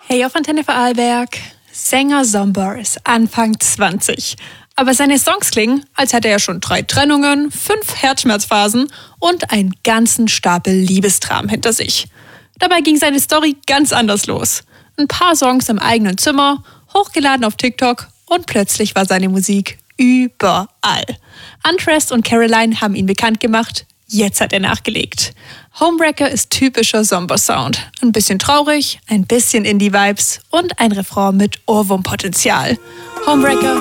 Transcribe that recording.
Hey auf Antenne Vorarlberg. Sänger Zomber ist Anfang 20. Aber seine Songs klingen, als hätte er schon 3 Trennungen, 5 Herzschmerzphasen und einen ganzen Stapel Liebesdramen hinter sich. Dabei ging seine Story ganz anders los. Ein paar Songs im eigenen Zimmer, hochgeladen auf TikTok und plötzlich war seine Musik überall. Undressed und Caroline haben ihn bekannt gemacht. Jetzt hat er nachgelegt. Homewrecker ist typischer Zomber-Sound. Ein bisschen traurig, ein bisschen Indie-Vibes und ein Refrain mit Ohrwurmpotenzial. Homewrecker